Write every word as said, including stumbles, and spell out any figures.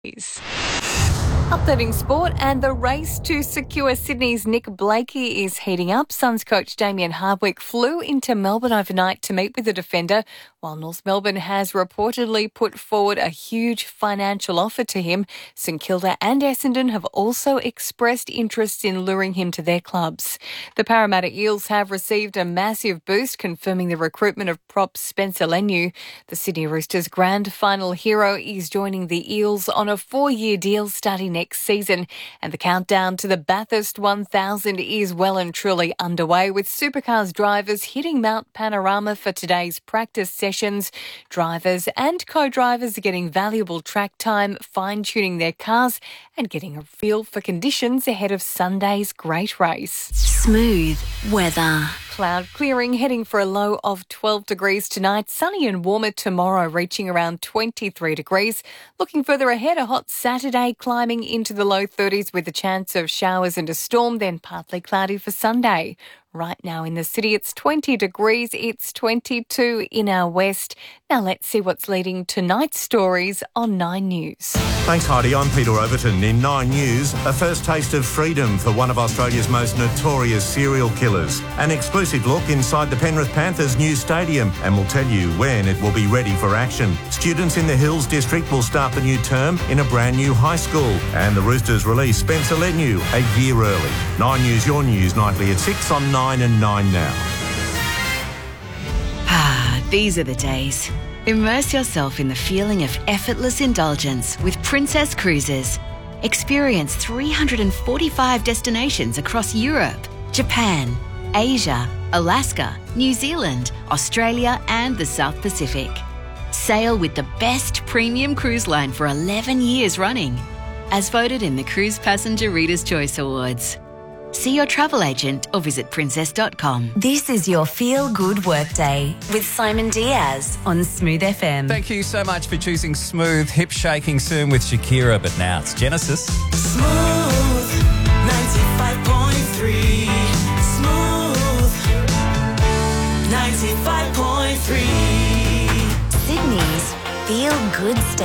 Updating sport, and the race to secure Sydney's Nick Blakey is heating up. Suns coach Damien Hardwick flew into Melbourne overnight to meet with the defender, while North Melbourne has reportedly put forward a huge financial offer to him. St Kilda and Essendon have also expressed interest in luring him to their clubs. The Parramatta Eels have received a massive boost, confirming the recruitment of prop Spencer Leniu. The Sydney Roosters grand final hero is joining the Eels on a four-year deal starting next season, and the countdown to the Bathurst one thousand is well and truly underway, with supercars drivers hitting Mount Panorama for today's practice sessions. Drivers and co-drivers are getting valuable track time, fine-tuning their cars and getting a feel for conditions ahead of Sunday's great race. Smooth weather. Cloud clearing, heading for a low of twelve degrees tonight. Sunny and warmer tomorrow, reaching around twenty-three degrees. Looking further ahead, a hot Saturday climbing into the low thirties with a chance of showers and a storm, then partly cloudy for Sunday. Right now in the city, it's twenty degrees. It's twenty-two in our west. Now let's see what's leading tonight's stories on Nine News. Thanks, Heidi. I'm Peter Overton. In Nine News, a first taste of freedom for one of Australia's most notorious serial killers. An exclusive look inside the Penrith Panthers' new stadium, and we'll tell you when it will be ready for action. Students in the Hills District will start the new term in a brand new high school. And the Roosters release Spencer Leniu a year early. Nine News, your news nightly at six on Nine and Nine now. Ah, these are the days. Immerse yourself in the feeling of effortless indulgence with Princess Cruises. Experience three hundred forty-five destinations across Europe, Japan, Asia, Alaska, New Zealand, Australia and the South Pacific. Sail with the best premium cruise line for eleven years running, as voted in the Cruise Passenger Reader's Choice Awards. See your travel agent or visit princess dot com. This is your Feel Good Workday with Simon Diaz on Smooth F M. Thank you so much for choosing Smooth. Hip shaking soon with Shakira, but now it's Genesis. Smooth ninety-five point three. Smooth ninety-five point three. Sydney's Feel Good Station.